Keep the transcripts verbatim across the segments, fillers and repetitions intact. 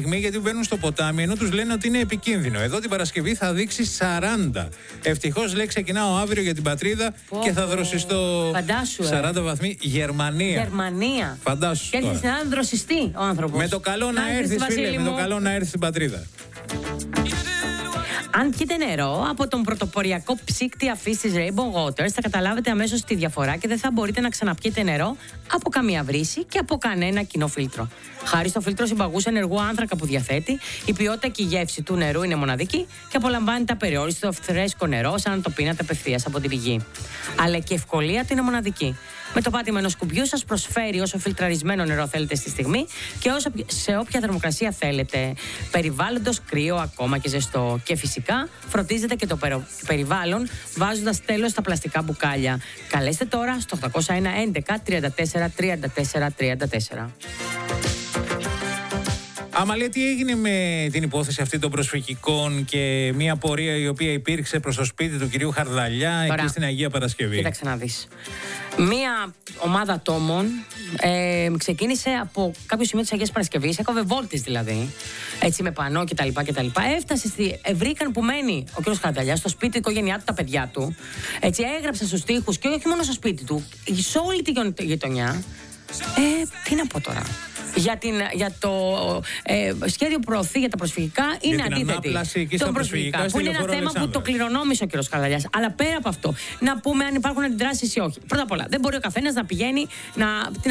στιγμή γιατί μπαίνουν στο ποτάμι ενώ τους λένε ότι είναι επικίνδυνο. Εδώ την Παρασκευή θα δείξει σαράντα. Ευτυχώς λέει ξεκινάω αύριο για την πατρίδα πω, και θα δροσιστώ. Φαντάσου, σαράντα βαθμοί Γερμανία. Γερμανία. Φαντάσου. Και έρχεται στην Ελλάδα να δροσιστεί ο άνθρωπος. Με το καλό να έρθει, φίλε, με το καλό να έρθει στην πατρίδα. Αν πιείτε νερό από τον πρωτοποριακό ψύκτη αφής της Rainbow Waters, θα καταλάβετε αμέσως τη διαφορά και δεν θα μπορείτε να ξαναπιείτε νερό από καμία βρύση και από κανένα κοινό φίλτρο. Χάρη στο φίλτρο συμπαγούς ενεργού άνθρακα που διαθέτει, η ποιότητα και η γεύση του νερού είναι μοναδική και απολαμβάνετε απεριόριστο φρέσκο νερό σαν να το πίνατε απευθείας από την πηγή. Αλλά και η ευκολία του είναι μοναδική. Με το πάτημα ενός κουμπιού σας προσφέρει όσο φιλτραρισμένο νερό θέλετε στη στιγμή και όσο, σε όποια θερμοκρασία θέλετε. Περιβάλλοντος κρύο, ακόμα και ζεστό. Και φυσικά φροντίζετε και το περο, περιβάλλον βάζοντας τέλος στα πλαστικά μπουκάλια. Καλέστε τώρα στο οκτώ ένα ένα έντεκα τριάντα τέσσερα τριάντα τέσσερα τριάντα τέσσερα. Αμαλία, τι έγινε με την υπόθεση αυτή των προσφυγικών και μια πορεία η οποία υπήρξε προς το σπίτι του κυρίου Χαρδαλιά Τώρα, εκεί στην Αγία Παρασκευή? Κοίταξε να δεις. Μία ομάδα ατόμων ε, ξεκίνησε από κάποιο σημείο της Αγίας Παρασκευής, έκοβε βόλτες δηλαδή, έτσι με πανό κτλ. κτλ. Έφτασε στη. Ε, βρήκαν που μένει ο κύριος Χαρδαλιάς στο σπίτι, η οικογένειά του, τα παιδιά του. Έτσι έγραψαν στους τοίχους και όχι μόνο στο σπίτι του, σε όλη τη γειτονιά. Ε, τι να πω τώρα. Για, την, για το ε, σχέδιο που προωθεί για τα προσφυγικά είναι αντίθετη. Το προσφυγικά, που είναι ένα θέμα Αλεξάνδρα. Που το κληρονόμησε ο κ. Χαρδαλιάς. Αλλά πέρα από αυτό, να πούμε αν υπάρχουν αντιδράσεις ή όχι. Πρώτα απ' όλα, δεν μπορεί ο καθένας να πηγαίνει να, τι να,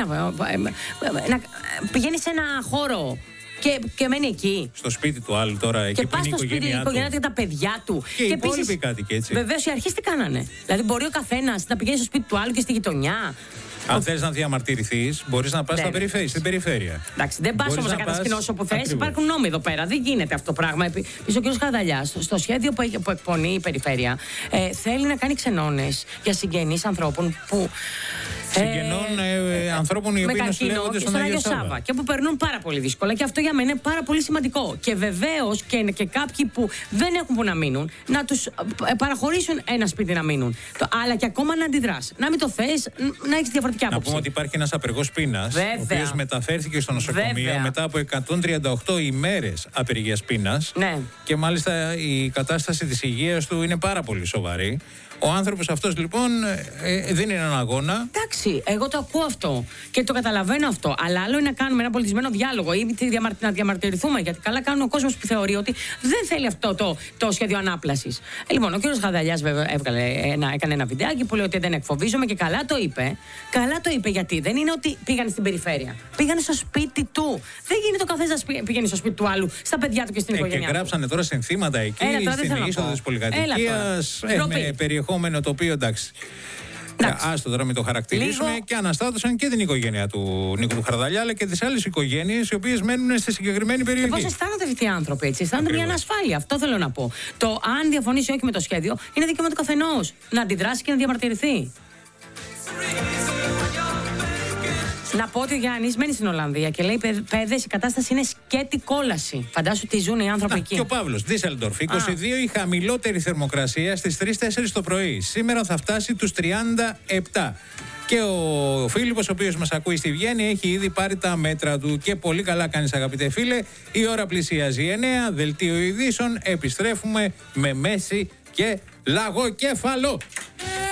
να πηγαίνει σε ένα χώρο. Και, και μένει εκεί. Στο σπίτι του άλλου τώρα, εκεί και που είναι η οικογένειά του. Και πας στο σπίτι, η οικογένειά του και τα παιδιά του. Και, και οι υπόλοιποι κάτοικοι, έτσι. Βεβαίως, οι αρχές τι κάνανε. Δηλαδή, μπορεί ο καθένας να πηγαίνει στο σπίτι του άλλου και στη γειτονιά. Αν θες να διαμαρτυρηθείς, μπορείς να πας ναι. στην περιφέρεια. Εντάξει, δεν πας όμως να κατασκηνώσεις όπου θες. Υπάρχουν νόμοι εδώ πέρα. Δεν γίνεται αυτό το πράγμα. Είσαι ο κ. Χαρδαλιάς, στο σχέδιο που, που εκπονεί η περιφέρεια, ε, θέλει να κάνει ξενώνες για συγγενείς ανθρώπων που. Συγγενών ε, ε, ανθρώπων οι οποίοι νοσηλεύονται στον Άγιο Σάββα. Σάββα. Και που περνούν πάρα πολύ δύσκολα. Και αυτό για μένα είναι πάρα πολύ σημαντικό. Και βεβαίως και, και κάποιοι που δεν έχουν που να μείνουν, να τους ε, παραχωρήσουν ένα σπίτι να μείνουν. Το, αλλά και ακόμα να αντιδράσει. Να μην το θες, να έχεις διαφορετική άποψη. Να πούμε ότι υπάρχει ένας απεργός πείνας, ο οποίος μεταφέρθηκε στο νοσοκομείο Βέβαια. μετά από εκατόν τριάντα οκτώ ημέρες απεργίας πείνας. Ναι. Και μάλιστα η κατάσταση της υγείας του είναι πάρα πολύ σοβαρή. Ο άνθρωπος αυτός λοιπόν ε, δεν είναι ένα αγώνα. Εντάξει, εγώ το ακούω αυτό και το καταλαβαίνω αυτό. Αλλά άλλο είναι να κάνουμε ένα πολιτισμένο διάλογο ή να διαμαρτυρηθούμε. Γιατί καλά κάνουν ο κόσμος που θεωρεί ότι δεν θέλει αυτό το, το σχέδιο ανάπλασης. Ε, λοιπόν, ο κ. Χαρδαλιάς βέβαια έβγαλε ένα, έκανε ένα βιντεάκι που λέει ότι δεν εκφοβίζομαι και καλά το είπε. Καλά το είπε γιατί δεν είναι ότι πήγανε στην περιφέρεια. Πήγανε στο σπίτι του. Δεν γίνεται ο καθένας να πηγαίνει στο σπίτι του άλλου, στα παιδιά του και στην ε, οικογένειά του. Και γράψανε τώρα συνθήματα εκεί, Έλα, στην είσοδο της πολυκατοικίας, ε, με περιεχόμενο το οποίο εντάξει. Άστο τώρα μην το χαρακτηρίσουμε. Λίγο. Και αναστάτωσαν και την οικογένεια του Νίκου του Χαρδαλιά, αλλά και τις άλλες οικογένειες οι οποίες μένουν στη συγκεκριμένη περιοχή. Και πώς αισθάνονται αυτοί οι άνθρωποι, έτσι. Αισθάνονται μια ανασφάλεια. Αυτό θέλω να πω. Το αν διαφωνήσει όχι με το σχέδιο είναι δικαίωμα του καθενός να αντιδράσει και να διαμαρτυρηθεί. Να πω ότι ο Γιάννης μένει στην Ολλανδία και λέει: παιδες, η κατάσταση είναι σκέτη κόλαση. Φαντάσου τι ζουν οι άνθρωποι Α, εκεί. Και ο Παύλος, Ντίσσελντορφ, είκοσι δύο Α. η χαμηλότερη θερμοκρασία στις τρεις τέσσερις το πρωί. Σήμερα θα φτάσει τους τριάντα επτά. Και ο Φίλιππος, ο οποίος μας ακούει στη Βιέννη, έχει ήδη πάρει τα μέτρα του. Και πολύ καλά κάνεις, αγαπητέ φίλε. Η ώρα πλησιάζει εννέα, δελτίο ειδήσεων. Επιστρέφουμε με Μέση και λαγοκέφαλο.